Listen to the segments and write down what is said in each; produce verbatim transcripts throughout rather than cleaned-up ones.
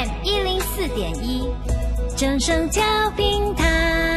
M 一零四点一，正声调平台。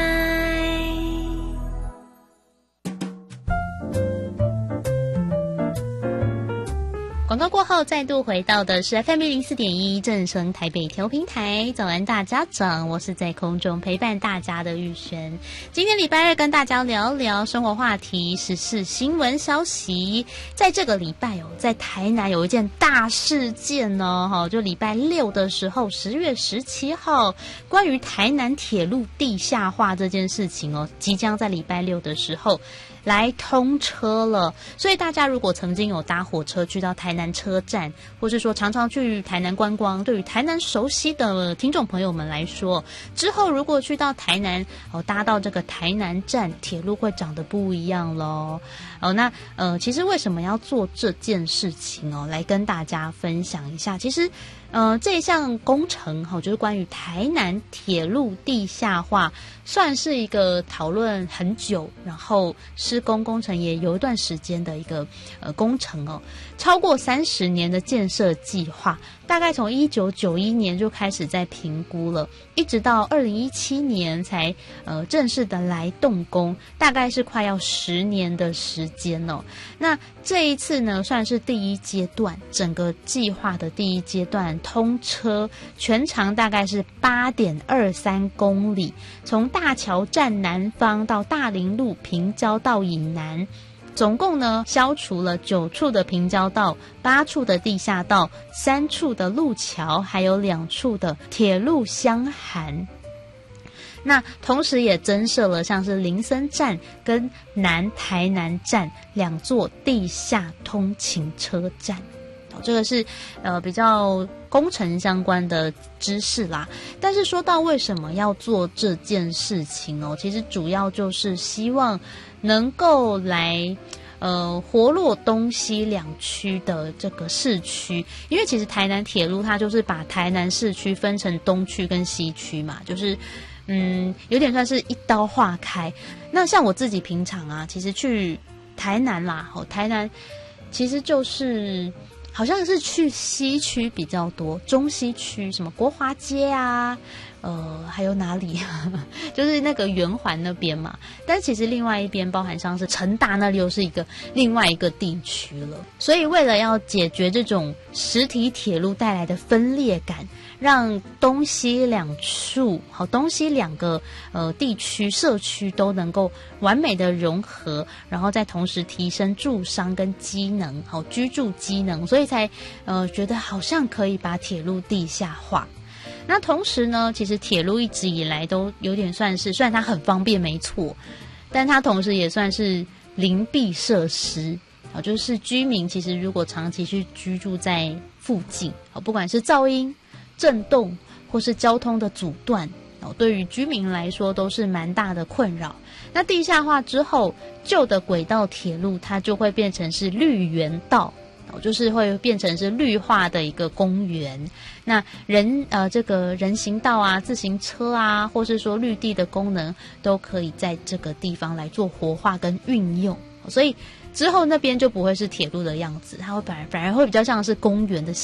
广告过后，再度回到的是 F M 一零四点一正声台北调平台。早安大家长，我是在空中陪伴大家的玉璇。今天礼拜二跟大家聊聊生活话题、时事新闻消息。在这个礼拜哦，在台南有一件大事件哦，哈，就礼拜六的时候，十月十七号，关于台南铁路地下化这件事情哦，即将在礼拜六的时候来通车了。所以大家如果曾经有搭火车去到台南车站，或是说常常去台南观光，对于台南熟悉的听众朋友们来说，之后如果去到台南哦，搭到这个台南站，铁路会长得不一样咯。哦，那呃，其实为什么要做这件事情哦，来跟大家分享一下。其实呃，这一项工程哈、哦，就是关于台南铁路地下化，算是一个讨论很久，然后施工工程也有一段时间的一个呃工程哦，超过三十年的建设计划，大概从一九九一年就开始在评估了，一直到二零一七年才呃正式的来动工，大概是快要十年的时间哦。那这一次呢，算是第一阶段，整个计划的第一阶段通车，全长大概是八点二三公里，从大桥站南方到大林路平交道以南，总共呢消除了九处的平交道、八处的地下道、三处的路桥，还有两处的铁路相涵。那同时也增设了像是林森站跟南台南站两座地下通勤车站。这个是呃比较工程相关的知识啦。但是说到为什么要做这件事情哦，其实主要就是希望能够来呃活络东西两区的这个市区，因为其实台南铁路它就是把台南市区分成东区跟西区嘛，就是嗯有点算是一刀划开。那像我自己平常啊，其实去台南啦，哦台南其实就是好像是去西区比较多，中西区什么国华街啊，呃，还有哪里？就是那个圆环那边嘛。但其实另外一边包含像是成大那里又是一个另外一个地区了。所以为了要解决这种实体铁路带来的分裂感，让东西两处好东西两个呃地区社区都能够完美的融合，然后再同时提升住商跟机能好居住机能，所以才呃觉得好像可以把铁路地下化。那同时呢，其实铁路一直以来都有点算是，虽然它很方便没错，但它同时也算是邻避设施，好，就是居民其实如果长期去居住在附近，好，不管是噪音、震动或是交通的阻断，对于居民来说都是蛮大的困扰。那地下化之后，旧的轨道铁路它就会变成是绿园道，就是会变成是绿化的一个公园。那人呃这个人行道啊、自行车啊，或是说绿地的功能，都可以在这个地方来做活化跟运用。所以之后那边就不会是铁路的样子，它会反而反而会比较像是公园的